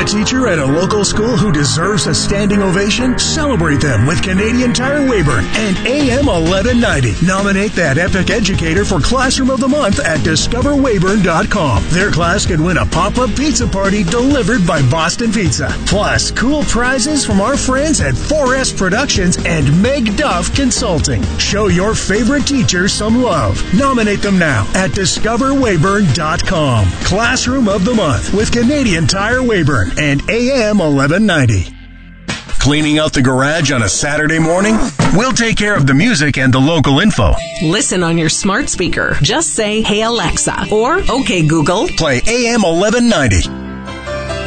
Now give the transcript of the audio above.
teacher at a local school who deserves a standing ovation? Celebrate them with Canadian Tire Weyburn and AM 1190. Nominate that epic educator for Classroom of the Month at discoverweyburn.com. Their class could win a pop-up pizza party delivered by Boston Pizza. Plus, cool prizes from our friends at 4S Productions and Meg Duff Consulting. Show your favorite teacher some love. Nominate them now at discoverweyburn.com. Classroom of the Month with Canadian Tire Weyburn and AM 1190. Cleaning out the garage on a Saturday morning? We'll take care of the music and the local info. Listen on your smart speaker. Just say, "Hey Alexa," or "Okay Google." Play AM 1190.